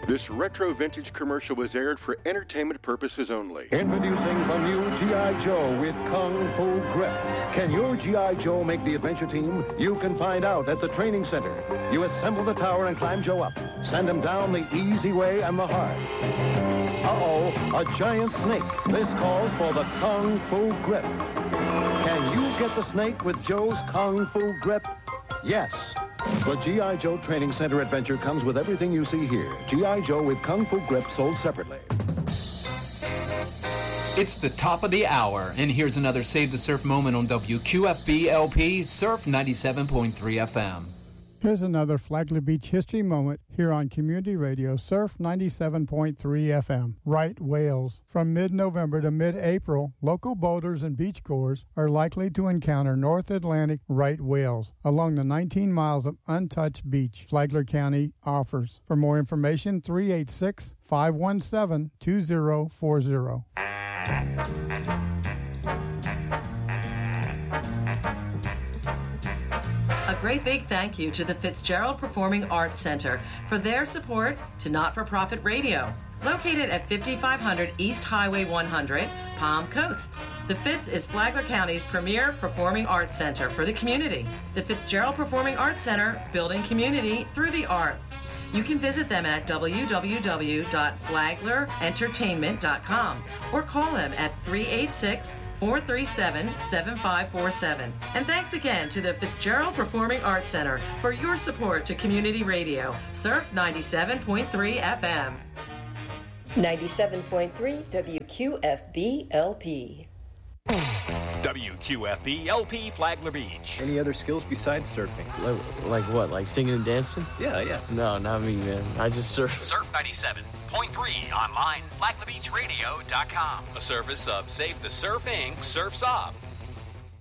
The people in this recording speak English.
This retro vintage commercial was aired for entertainment purposes only. Introducing the new G.I. Joe with Kung Fu Grip. Can your G.I. Joe make the adventure team? You can find out at the training center. You assemble the tower and climb Joe up. Send him down the easy way and the hard. Uh-oh, a giant snake. This calls for the Kung Fu Grip. Can you get the snake with Joe's Kung Fu Grip? Yes. The G.I. Joe Training Center adventure comes with everything you see here. G.I. Joe with Kung Fu Grip sold separately. It's the top of the hour, and here's another Save the Surf moment on WQFB LP Surf 97.3 FM. Here's another Flagler Beach history moment here on Community Radio Surf 97.3 FM. Wright, Wales. From mid-November to mid-April, local boaters and beachgoers are likely to encounter North Atlantic right whales along the 19 miles of untouched beach Flagler County offers. For more information, 386-517-2040. A great big thank you to the Fitzgerald Performing Arts Center for their support to not-for-profit radio. Located at 5500 East Highway 100, Palm Coast. The Fitz is Flagler County's premier performing arts center for the community. The Fitzgerald Performing Arts Center, building community through the arts. You can visit them at www.flaglerentertainment.com or call them at 386-437-7547. And thanks again to the Fitzgerald Performing Arts Center for your support to community radio. Surf 97.3 FM. 97.3 WQFB LP. WQFB LP Flagler Beach. Any other skills besides surfing? Like what? Like singing and dancing? Yeah. No, not me, man. I just surf. Surf 97.3 online, FlaglerBeachRadio.com. A service of Save the Surf Inc., Surf's Up.